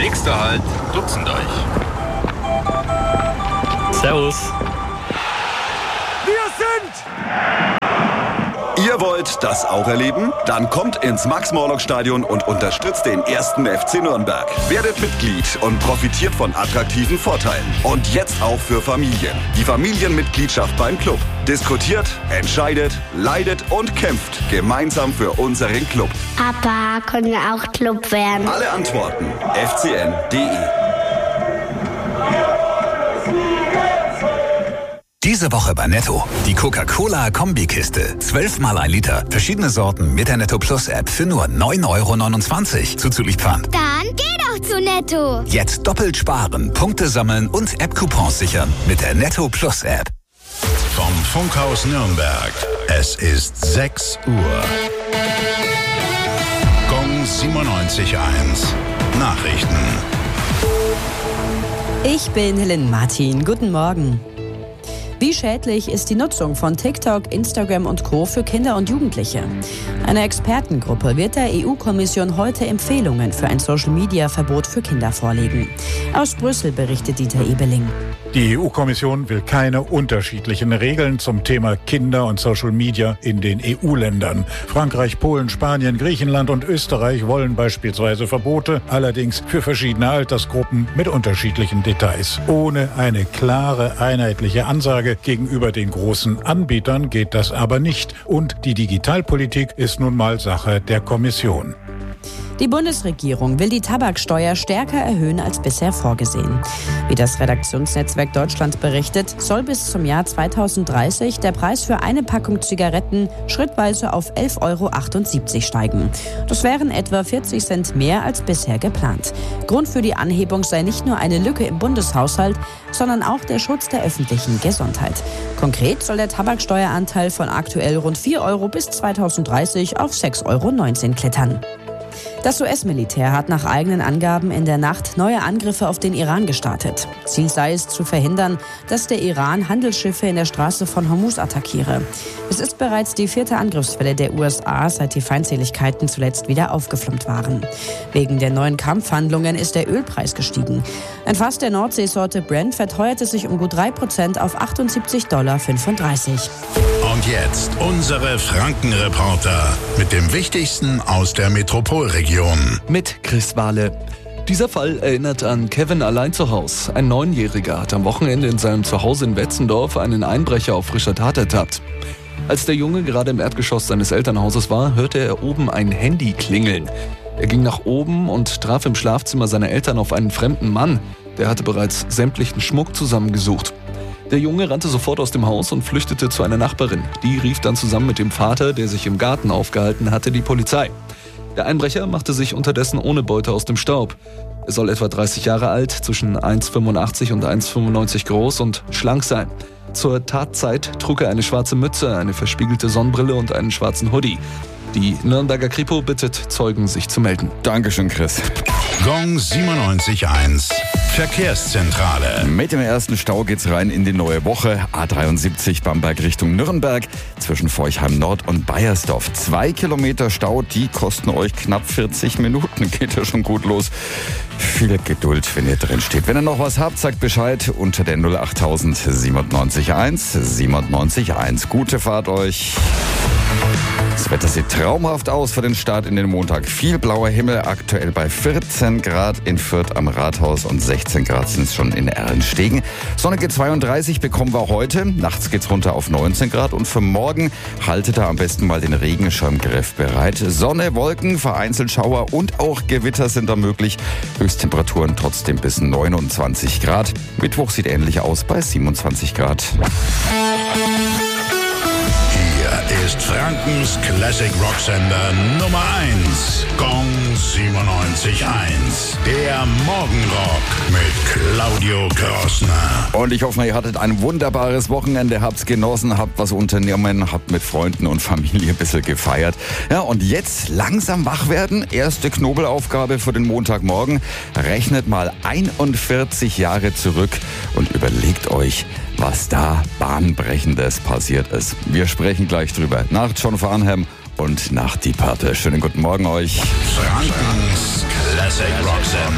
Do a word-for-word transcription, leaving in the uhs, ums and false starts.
Nächster Halt, Dutzenddeich. Servus. Wir sind... Ihr wollt das auch erleben? Dann kommt ins Max-Morlock-Stadion und unterstützt den ersten F C Nürnberg. Werdet Mitglied und profitiert von attraktiven Vorteilen. Und jetzt auch für Familien. Die Familienmitgliedschaft beim Club. Diskutiert, entscheidet, leidet und kämpft gemeinsam für unseren Club. Papa, können wir auch Club werden? Alle Antworten f c n punkt d e. Diese Woche bei Netto. Die Coca-Cola-Kombikiste. zwölf mal ein Liter. Verschiedene Sorten mit der Netto Plus App für nur neun Euro neunundzwanzig. Zuzüglich Pfand. Dann geh doch zu Netto. Jetzt doppelt sparen, Punkte sammeln und App-Coupons sichern mit der Netto Plus App. Vom Funkhaus Nürnberg. Es ist sechs Uhr. Gong siebenundneunzig Komma eins. Nachrichten. Ich bin Helen Martin. Guten Morgen. Wie schädlich ist die Nutzung von TikTok, Instagram und Co. für Kinder und Jugendliche? Eine Expertengruppe wird der E U-Kommission heute Empfehlungen für ein Social-Media-Verbot für Kinder vorlegen. Aus Brüssel berichtet Dieter Ebeling. Die E U-Kommission will keine unterschiedlichen Regeln zum Thema Kinder und Social Media in den E U-Ländern. Frankreich, Polen, Spanien, Griechenland und Österreich wollen beispielsweise Verbote, allerdings für verschiedene Altersgruppen mit unterschiedlichen Details. Ohne eine klare, einheitliche Ansage gegenüber den großen Anbietern geht das aber nicht. Und die Digitalpolitik ist nun mal Sache der Kommission. Die Bundesregierung will die Tabaksteuer stärker erhöhen als bisher vorgesehen. Wie das Redaktionsnetzwerk Deutschland berichtet, soll bis zum Jahr zweitausenddreißig der Preis für eine Packung Zigaretten schrittweise auf elf Euro achtundsiebzig steigen. Das wären etwa vierzig Cent mehr als bisher geplant. Grund für die Anhebung sei nicht nur eine Lücke im Bundeshaushalt, sondern auch der Schutz der öffentlichen Gesundheit. Konkret soll der Tabaksteueranteil von aktuell rund vier Euro bis zweitausenddreißig auf sechs Euro neunzehn klettern. Das U S-Militär hat nach eigenen Angaben in der Nacht neue Angriffe auf den Iran gestartet. Ziel sei es, zu verhindern, dass der Iran Handelsschiffe in der Straße von Hormuz attackiere. Es ist bereits die vierte Angriffswelle der U S A, seit die Feindseligkeiten zuletzt wieder aufgeflammt waren. Wegen der neuen Kampfhandlungen ist der Ölpreis gestiegen. Ein Fass der Nordseesorte Brent verteuerte sich um gut drei Prozent auf achtundsiebzig Komma fünfunddreißig Dollar. Und jetzt unsere Franken-Reporter mit dem Wichtigsten aus der Metropolregion. Mit Chris Wahle. Dieser Fall erinnert an Kevin allein zu Hause. Ein Neunjähriger hat am Wochenende in seinem Zuhause in Wetzendorf einen Einbrecher auf frischer Tat ertappt. Als der Junge gerade im Erdgeschoss seines Elternhauses war, hörte er oben ein Handy klingeln. Er ging nach oben und traf im Schlafzimmer seiner Eltern auf einen fremden Mann. Der hatte bereits sämtlichen Schmuck zusammengesucht. Der Junge rannte sofort aus dem Haus und flüchtete zu einer Nachbarin. Die rief dann zusammen mit dem Vater, der sich im Garten aufgehalten hatte, die Polizei. Der Einbrecher machte sich unterdessen ohne Beute aus dem Staub. Er soll etwa dreißig Jahre alt, zwischen eins Komma fünfundachtzig und eins Komma fünfundneunzig groß und schlank sein. Zur Tatzeit trug er eine schwarze Mütze, eine verspiegelte Sonnenbrille und einen schwarzen Hoodie. Die Nürnberger Kripo bittet Zeugen, sich zu melden. Dankeschön, Chris. Gong siebenundneunzig Komma eins. Verkehrszentrale. Mit dem ersten Stau geht's rein in die neue Woche. A dreiundsiebzig Bamberg Richtung Nürnberg zwischen Forchheim Nord und Baiersdorf. Zwei Kilometer Stau, die kosten euch knapp vierzig Minuten. Geht ja schon gut los. Viel Geduld, wenn ihr drin steht. Wenn ihr noch was habt, sagt Bescheid unter der null acht null null siebenundneunzig Komma eins. siebenundneunzig Komma eins. Gute Fahrt euch. Das Wetter sieht traumhaft aus für den Start in den Montag. Viel blauer Himmel, aktuell bei vierzehn Grad in Fürth am Rathaus und sechzehn Grad sind es schon in Erlenstegen. Sonnige zweiunddreißig bekommen wir heute. Nachts geht's runter auf neunzehn Grad und für morgen haltet da am besten mal den Regenschirmgriff bereit. Sonne, Wolken, vereinzelt Schauer und auch Gewitter sind da möglich. Höchsttemperaturen trotzdem bis neunundzwanzig Grad. Mittwoch sieht ähnlich aus bei siebenundzwanzig Grad. Ist Frankens Classic Rocksender Nummer eins. Gong siebenundneunzig Komma eins. Der Morgenrock mit Claudio Krossner. Und ich hoffe, ihr hattet ein wunderbares Wochenende, habt's genossen, habt was unternommen, habt mit Freunden und Familie ein bisschen gefeiert. Ja, und jetzt langsam wach werden. Erste Knobelaufgabe für den Montagmorgen. Rechnet mal einundvierzig Jahre zurück und überlegt euch, was da Bahnbrechendes passiert ist. Wir sprechen gleich drüber. Nach John Farnham und nach Deep Purple. Schönen guten Morgen euch. Frankens Classic Rocksender.